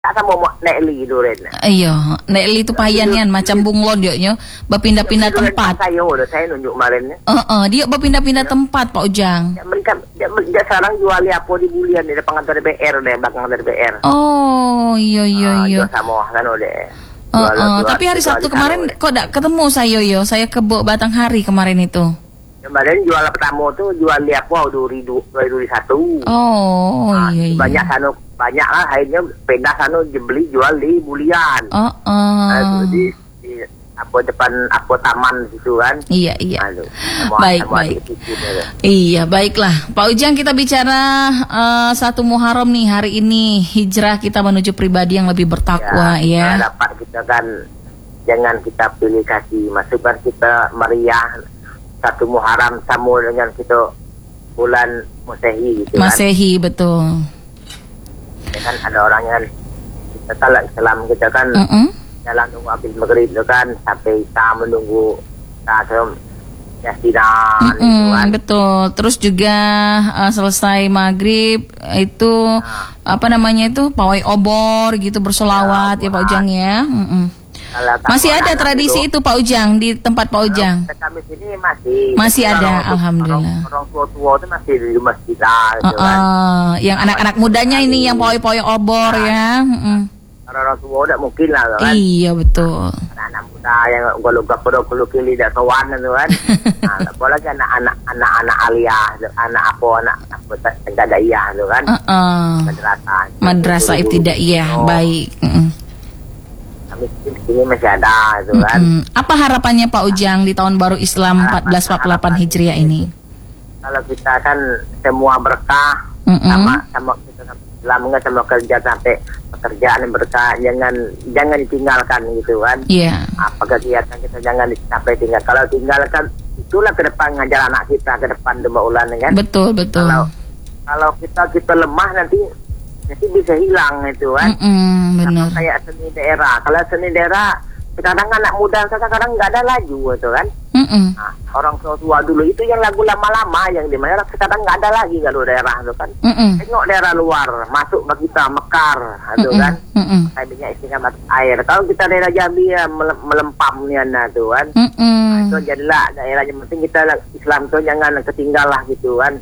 tak sama nek li duren. Iya, nek li tu payan macam bunglon dia berpindah-pindah tempat. Saya nunjuk kemarin. Dia berpindah-pindah tempat Pak Ujang. Mereka dia sekarang jual apa di bulian di depan kantor DPR deh, belakang kantor DPR. Oh, iya. Jual sama kan deh. Tapi hari Sabtu kemarin kok tak ketemu saya Saya ke Batanghari kemarin itu. Kemarin jual pertama tuh jual liap wow 2021. Oh, iya. Banyak lah akhirnya pindah sana beli jual di bulian. Di apa taman gitu kan. Iya. Baik. Iya, baiklah. Pak Ujang, kita bicara 1 Muharram nih hari ini, hijrah kita menuju pribadi yang lebih bertakwa ya. Dapat kita kan jangan kita pilih kasih masukan kita meriah 1 Muharram sama dengan kita bulan Masehi gitu kan. Masehi betul. Ya kan ada orang yang kita kalau Islam kita kan jalan nunggu habis maghrib itu kan sampai kita menunggu kita yasinan gitu kan. Betul. Terus juga selesai maghrib itu apa namanya itu pawai obor gitu bersolawat ya Pak Ujang ya. Masih ada tradisi itu Pak Ujang di tempat Pak Ujang? Kami sini masih ada, alhamdulillah. Orang tua itu masih di masjid gitu kan. Yang anak-anak mudanya ini yang pawai-pawai obor ya. Orang tua udah mungkin lah kan. Iya betul. Anak-anak muda yang kalau kili tidak kawan itu kan. Apalagi anak-anak aliyah, anak ibtidaiyah itu kan. Madrasah ibtidaiyah, baik. Kami di sini masih ada itu kan. Apa harapannya Pak Ujang di tahun baru Islam 1448 Hijriah ini? Kalau kita kan semua berkah sama kita selama sama kerja sampai pekerjaan yang berkah, jangan ditinggalkan gitu kan. Iya. Apa kegiatan kita jangan sampai tinggal. Kalau tinggalkan itulah ke depan ngajar anak kita ke depan demi ulan kan. Betul. Kalau kita lemah nanti bisa hilang itu kan. Benar. Kayak seni daerah. Kalau seni daerah sekarang anak muda sekarang nggak ada laju itu kan. Orang tua dulu itu yang lagu lama-lama yang di mana sekarang nggak ada lagi kalau daerah itu kan. Tengok daerah luar masuk ke kita Mekar itu kan. Kayak minyak istiqamah air. Kalau kita daerah Jambi ya melempamnya itu kan. Itu jadilah daerah yang penting kita Islam itu jangan ketinggalan gitu kan.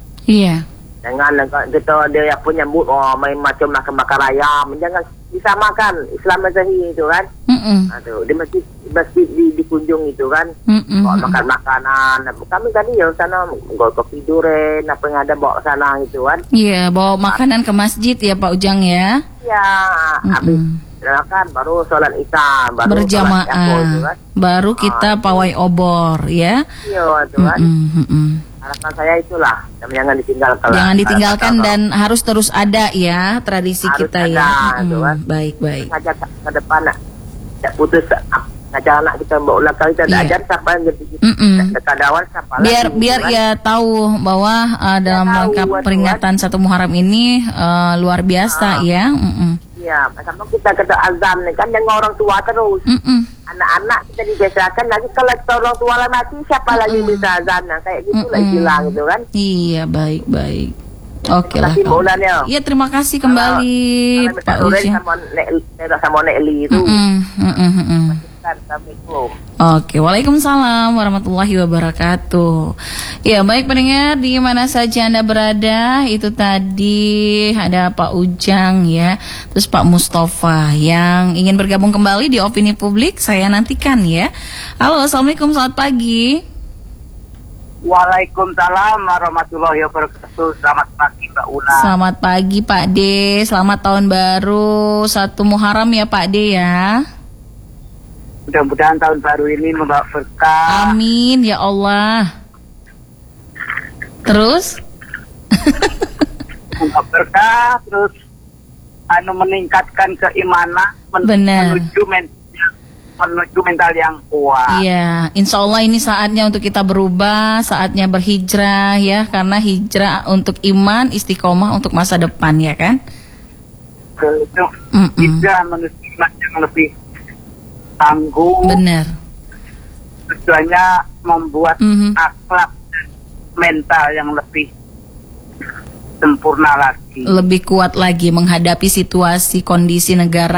Iya, bawa makanan ke masjid ya Pak Ujang ya. Iya, habis kan baru sholat isya, baru berjamaah, baru kita pawai obor ya. Iya, itu kan. Harapan saya itulah jangan ditinggalkan. Jangan ditinggalkan dan harus terus ada ya tradisi harus kita ada, ya. Baik. Ngajak ke depan tidak putus ngajak anak kita berulang kali kita ajar siapa yang jadi kadawan siapa biar ya tahu bahwa dalam rangka peringatan 1 Muharram ini luar biasa ya. Iya, sama kita kata azan kan dengan orang tua terus. Anak-anak kita dibiasakan lagi kalau orang tua lah mati siapa lagi bisa azan kayak gitu lah hilang gitu kan. Iya, baik. Oke lah. Iya, terima kasih kembali Pak Ujang. Sama Nek Li itu. Oke, waalaikumsalam warahmatullahi wabarakatuh. Ya, baik pendengar di mana saja Anda berada, itu tadi ada Pak Ujang ya, terus Pak Mustafa yang ingin bergabung kembali di Opini Publik, saya nantikan ya. Halo, assalamualaikum, selamat pagi. Waalaikumsalam warahmatullahi wabarakatuh. Selamat pagi Mbak Una. Selamat pagi Pak D, selamat tahun baru 1 Muharram ya Pak D ya. Mudah-mudahan tahun baru ini membawa berkah. Amin ya Allah. Terus? Membawa berkah, terus meningkatkan keimanan, menuju mental yang kuat. Iya, insya Allah ini saatnya untuk kita berubah, saatnya berhijrah ya, karena hijrah untuk iman, istiqomah untuk masa depan ya kan? Hijrah menuju iman yang lebih tangguh. Benar. Tujuannya membuat akhlak mental yang lebih sempurna lagi. Lebih kuat lagi menghadapi situasi kondisi negara